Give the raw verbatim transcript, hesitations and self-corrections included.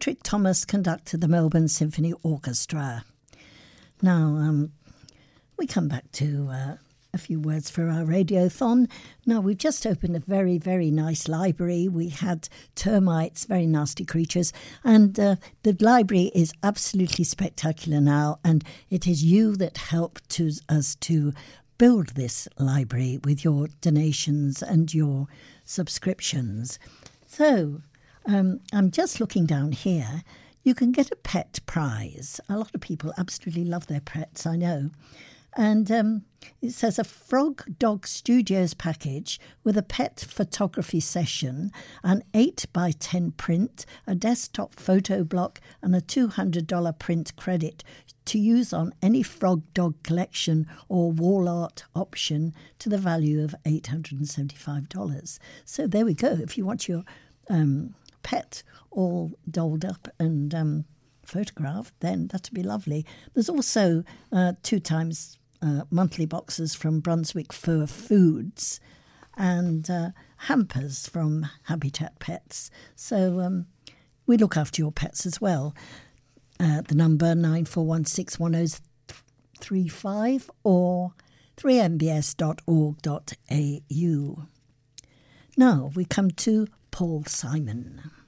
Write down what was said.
Patrick Thomas conducted the Melbourne Symphony Orchestra. Now, um, we come back to uh, a few words for our radiothon. Now, we've just opened a very, very nice library. We had termites, very nasty creatures, and uh, the library is absolutely spectacular now, and it is you that helped to, us to build this library with your donations and your subscriptions. So, um, I'm just looking down here. You can get a pet prize. A lot of people absolutely love their pets, I know. And um, it says a Frog Dog Studios package with a pet photography session, an eight by ten print, a desktop photo block and a two hundred dollars print credit to use on any Frog Dog collection or wall art option to the value of eight hundred seventy-five dollars. So there we go. If you want your um, pet all dolled up and um, photographed, then that'd be lovely. There's also uh, two times uh, monthly boxes from Brunswick Fur Foods and uh, hampers from Habitat Pets. So um, we look after your pets as well. Uh, the number nine four one six one zero three five or three m b s dot org dot a u. Now we come to Paul Simon.